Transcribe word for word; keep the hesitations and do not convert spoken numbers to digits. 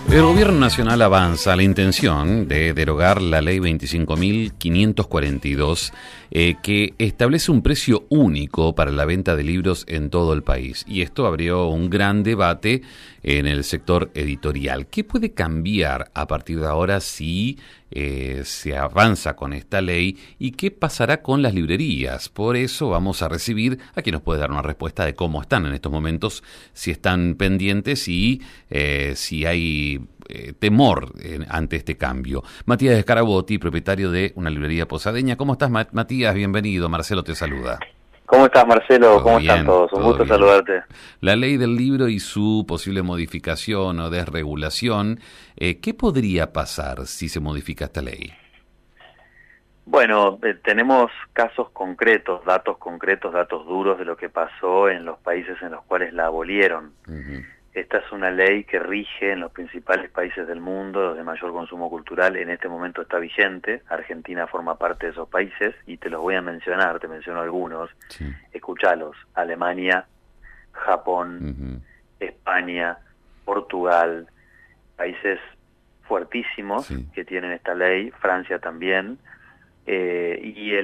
El Gobierno Nacional avanza a la intención de derogar la Ley veinticinco mil quinientos cuarenta y dos, eh, que establece un precio único para la venta de libros en todo el país. Y esto abrió un gran debate en el sector editorial. ¿Qué puede cambiar a partir de ahora si eh, se avanza con esta ley? ¿Y qué pasará con las librerías? Por eso vamos a recibir a quien nos puede dar una respuesta de cómo están en estos momentos, si están pendientes y eh, si hay eh, temor eh, ante este cambio. Matías Scarabotti, propietario de una librería posadeña. ¿Cómo estás, Matías? Bienvenido. Marcelo te saluda. ¿Cómo estás, Marcelo? ¿Cómo bien, están todos? Un gusto bien. Saludarte. La ley del libro y su posible modificación o desregulación, eh, ¿qué podría pasar si se modifica esta ley? Bueno, eh, tenemos casos concretos, datos concretos, datos duros de lo que pasó en los países en los cuales la abolieron. Uh-huh. Esta es una ley que rige en los principales países del mundo, los de mayor consumo cultural. En este momento está vigente. Argentina forma parte de esos países y te los voy a mencionar, te menciono algunos. Sí. Escuchalos: Alemania, Japón, uh-huh. España, Portugal, países fuertísimos, sí, que tienen esta ley, Francia también, eh, y el